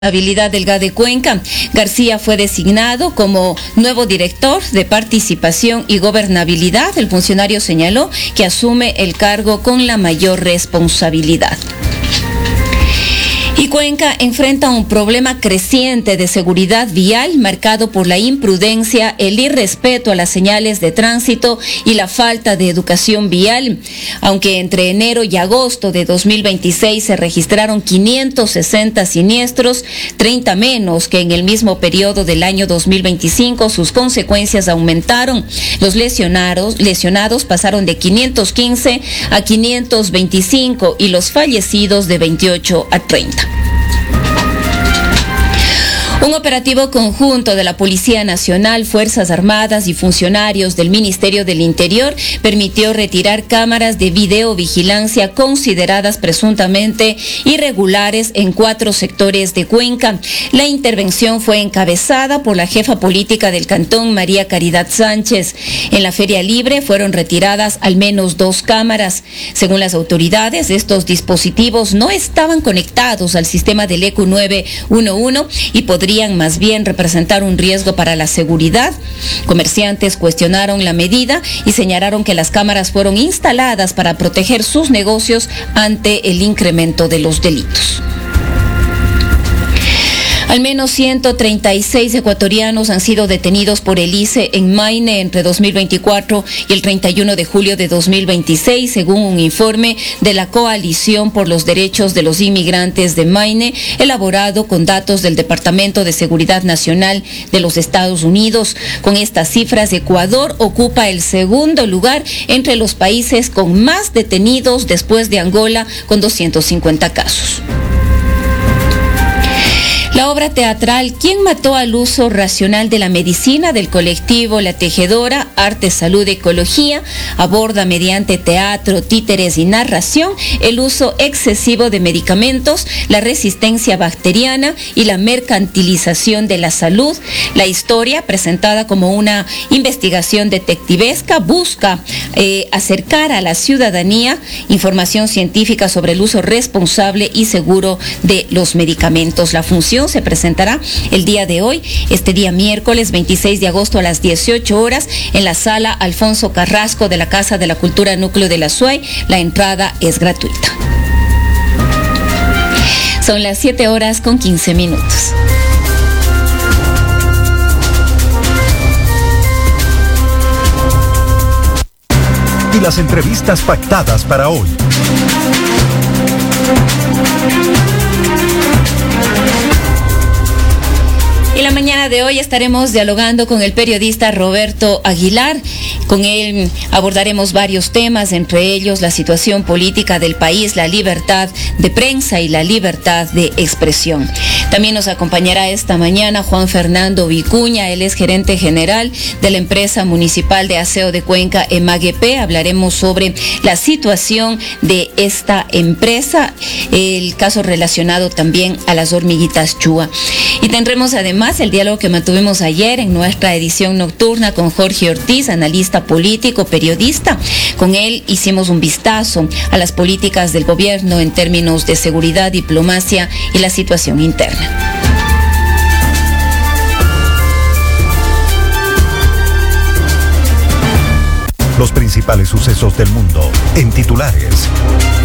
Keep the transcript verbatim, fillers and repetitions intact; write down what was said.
Habilidad del G A de Cuenca. García fue designado como nuevo director de Participación y Gobernabilidad. El funcionario señaló que asume el cargo con la mayor responsabilidad. Y Cuenca enfrenta un problema creciente de seguridad vial marcado por la imprudencia, el irrespeto a las señales de tránsito y la falta de educación vial. Aunque entre enero y agosto de dos mil veintiséis se registraron quinientos sesenta siniestros, treinta menos que en el mismo periodo del año dos mil veinticinco, sus consecuencias aumentaron. Los lesionados, lesionados pasaron de quinientos quince a quinientos veinticinco y los fallecidos de veintiocho a treinta. Un operativo conjunto de la Policía Nacional, Fuerzas Armadas y funcionarios del Ministerio del Interior permitió retirar cámaras de videovigilancia consideradas presuntamente irregulares en cuatro sectores de Cuenca. La intervención fue encabezada por la jefa política del cantón, María Caridad Sánchez. En la Feria Libre fueron retiradas al menos dos cámaras. Según las autoridades, estos dispositivos no estaban conectados al sistema del E Q nueve uno uno y podrían más bien representar un riesgo para la seguridad. Comerciantes cuestionaron la medida y señalaron que las cámaras fueron instaladas para proteger sus negocios ante el incremento de los delitos. Al menos ciento treinta y seis ecuatorianos han sido detenidos por el I C E en Maine entre dos mil veinticuatro y el treinta y uno de julio de dos mil veintiséis, según un informe de la Coalición por los Derechos de los Inmigrantes de Maine, elaborado con datos del Departamento de Seguridad Nacional de los Estados Unidos. Con estas cifras, Ecuador ocupa el segundo lugar entre los países con más detenidos después de Angola, con doscientos cincuenta casos. La obra teatral ¿Quién mató al uso racional de la medicina?, del colectivo La Tejedora, Arte, Salud, Ecología, aborda mediante teatro, títeres y narración el uso excesivo de medicamentos, la resistencia bacteriana y la mercantilización de la salud. La historia, presentada como una investigación detectivesca, busca eh, acercar a la ciudadanía información científica sobre el uso responsable y seguro de los medicamentos. La función se presentará el día de hoy, este día miércoles veintiséis de agosto a las dieciocho horas en la sala Alfonso Carrasco de la Casa de la Cultura Núcleo de la S U A Y. La entrada es gratuita. Son las siete horas con quince minutos. Y las entrevistas pactadas para hoy. Y la mañana de hoy estaremos dialogando con el periodista Roberto Aguilar. Con él abordaremos varios temas, entre ellos la situación política del país, la libertad de prensa y la libertad de expresión. También nos acompañará esta mañana Juan Fernando Vicuña, él es gerente general de la empresa municipal de aseo de Cuenca, EMAGEP. Hablaremos sobre la situación de esta empresa, el caso relacionado también a las hormiguitas Chua. Y tendremos además el diálogo que mantuvimos ayer en nuestra edición nocturna con Jorge Ortiz, analista político, periodista. Con él hicimos un vistazo a las políticas del gobierno en términos de seguridad, diplomacia y la situación interna. Los principales sucesos del mundo en titulares.